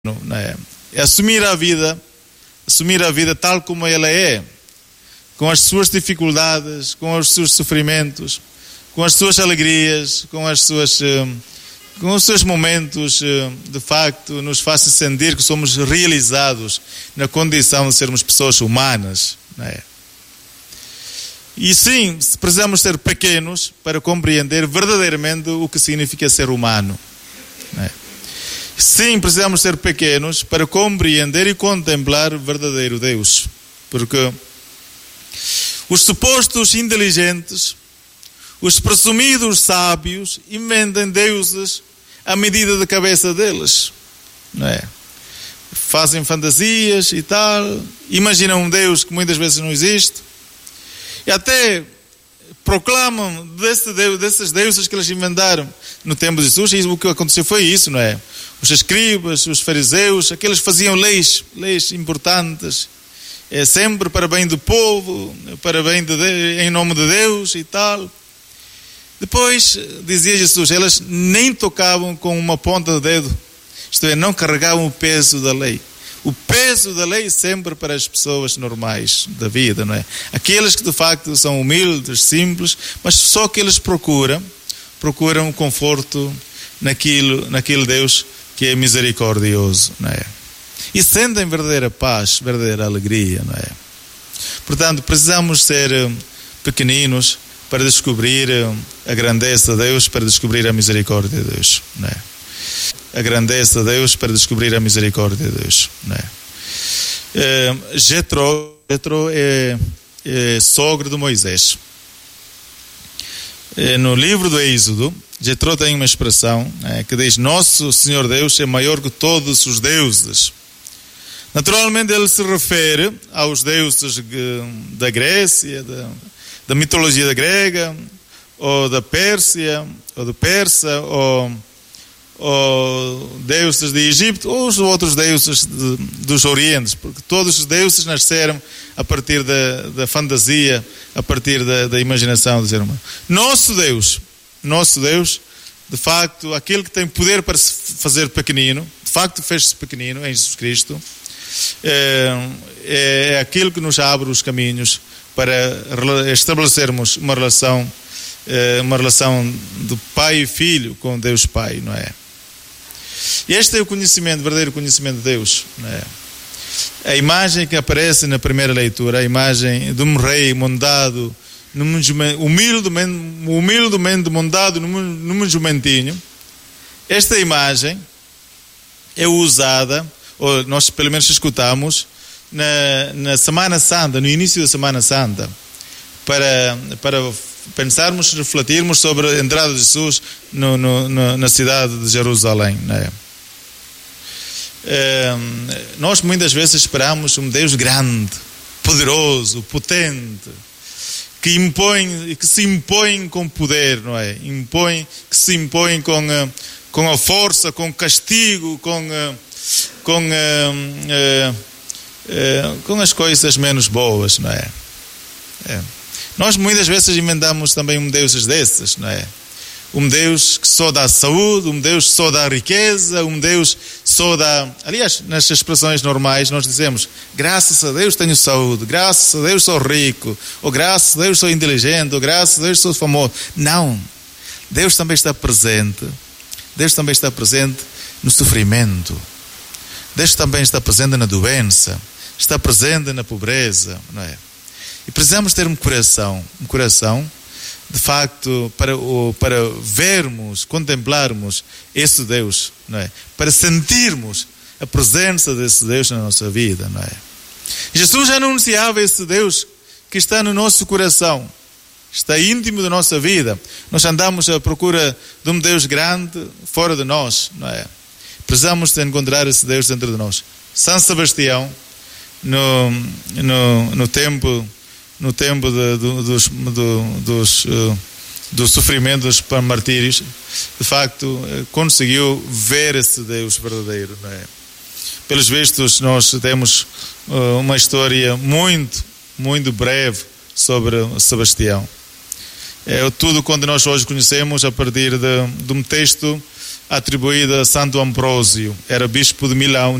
não é? É assumir a vida tal como ela é, com as suas dificuldades, com os seus sofrimentos, com as suas alegrias, com os seus momentos, de facto, nos faz sentir que somos realizados na condição de sermos pessoas humanas, não é? E sim, precisamos ser pequenos para compreender verdadeiramente o que significa ser humano, não é? Sim, precisamos ser pequenos para compreender e contemplar o verdadeiro Deus, porque os supostos inteligentes, os presumidos sábios, inventam deuses à medida da cabeça deles, não é? Fazem fantasias e tal, imaginam um Deus que muitas vezes não existe, e até proclamam desses deuses que eles inventaram no tempo de Jesus. E o que aconteceu foi isso, não é? Os escribas, os fariseus, aqueles faziam leis importantes, sempre para bem do povo, para bem em nome de Deus e tal. Depois, dizia Jesus, elas nem tocavam com uma ponta de dedo, isto é, não carregavam o peso da lei. O peso da lei sempre para as pessoas normais da vida, não é? Aqueles que de facto são humildes, simples, mas só que eles procuram conforto naquele Deus que é misericordioso, não é? E sentem verdadeira paz, verdadeira alegria, não é? Portanto, precisamos ser pequeninos para descobrir a grandeza de Deus, para descobrir a misericórdia de Deus, não é? A grandeza de Deus para descobrir a misericórdia de Deus, não é? Jetro é sogro de Moisés. No livro do Êxodo, Jetro tem uma expressão que diz: Nosso Senhor Deus é maior que todos os deuses. Naturalmente ele se refere aos deuses da Grécia, da mitologia da grega, ou da Pérsia, ou do persa, ou deuses de Egito, ou os outros deuses dos Orientes, porque todos os deuses nasceram a partir da fantasia, a partir da imaginação do ser humano. Nosso Deus, de facto, aquele que tem poder para se fazer pequenino, de facto fez-se pequenino em Jesus Cristo, é aquele que nos abre os caminhos para estabelecermos uma relação do Pai e Filho com Deus Pai, não é? E este é o verdadeiro conhecimento de Deus, não é? A imagem que aparece na primeira leitura, a imagem de um rei montado, humildemente montado num jumentinho. Esta imagem é usada, ou nós pelo menos escutamos, na Semana Santa, no início da Semana Santa, para pensarmos, refletirmos sobre a entrada de Jesus na cidade de Jerusalém, não é? Nós muitas vezes esperamos um Deus grande, poderoso, potente, que se impõe com poder, não é? Que se impõe com a força, com castigo, com as coisas menos boas, não é? Nós muitas vezes inventamos também um Deus desses, não é? Um Deus que só dá saúde, um Deus que só dá riqueza, um Deus só dá... Aliás, nas expressões normais nós dizemos: graças a Deus tenho saúde, graças a Deus sou rico, ou graças a Deus sou inteligente, ou graças a Deus sou famoso. Não. Deus também está presente. Deus também está presente no sofrimento. Deus também está presente na doença. Está presente na pobreza, não é? E precisamos ter um coração de facto, para vermos, contemplarmos esse Deus, não é? Para sentirmos a presença desse Deus na nossa vida, não é? Jesus já anunciava esse Deus que está no nosso coração, está íntimo da nossa vida. Nós andamos à procura de um Deus grande fora de nós, não é? Precisamos de encontrar esse Deus dentro de nós. São Sebastião, no tempo do sofrimento dos martírios, de facto conseguiu ver esse Deus verdadeiro, não é? Pelos vistos, nós temos uma história muito, muito breve sobre Sebastião. Tudo quanto nós hoje conhecemos a partir de um texto atribuída a Santo Ambrósio, era bispo de Milão.